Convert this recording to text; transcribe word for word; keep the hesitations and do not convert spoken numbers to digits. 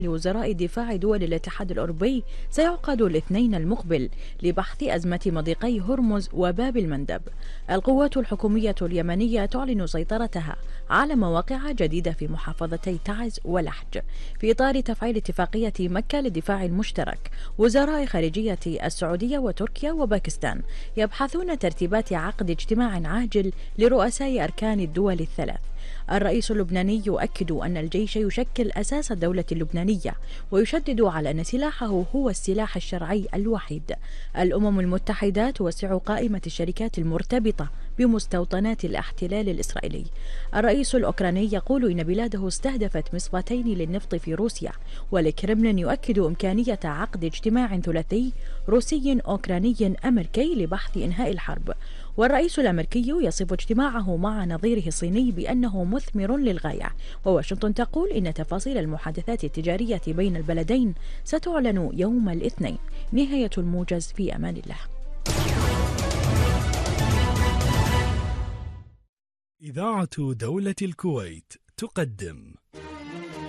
لوزراء دفاع دول الاتحاد الأوروبي سيعقد الاثنين المقبل لبحث أزمة مضيقي هرمز وباب المندب. القوات الحكومية اليمنية تعلن سيطرتها على مواقع جديدة في محافظتي تعز ولحج في إطار تفعيل اتفاقية مكة للدفاع المشترك. وزراء خارجية السعودية وتركيا وباكستان يبحثون ترتيبات عقد اجتماع عاجل لرؤساء أركان الدول الثلاث. الرئيس اللبناني يؤكد أن الجيش يشكل أساس الدولة اللبنانية ويشدد على أن سلاحه هو السلاح الشرعي الوحيد. الأمم المتحدة توسع قائمة الشركات المرتبطة بمستوطنات الاحتلال الإسرائيلي. الرئيس الأوكراني يقول إن بلاده استهدفت مصفاتين للنفط في روسيا. والكرملين يؤكد إمكانية عقد اجتماع ثلاثي روسي أوكراني أمريكي لبحث إنهاء الحرب. والرئيس الأمريكي يصف اجتماعه مع نظيره الصيني بأنه مثمر للغاية. وواشنطن تقول إن تفاصيل المحادثات التجارية بين البلدين ستعلن يوم الاثنين. نهاية الموجز، في أمان الله. إذاعة دولة الكويت تقدم